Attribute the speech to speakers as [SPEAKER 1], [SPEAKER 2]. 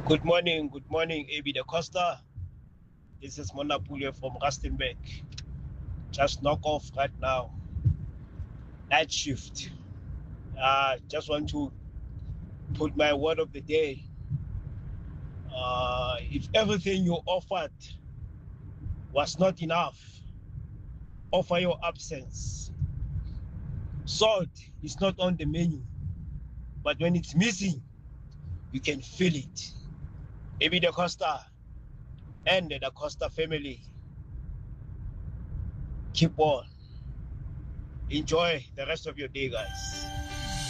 [SPEAKER 1] Good morning, AB Da Costa. This is Monapule from Rustenburg. Just knock off right now. Night shift. Just want to put my word of the day. If everything you offered was not enough, offer your absence. Salt is not on the menu, but when it's missing, you can feel it. AB Da Costa and the Da Costa family. Keep on. Enjoy the rest of your day, guys.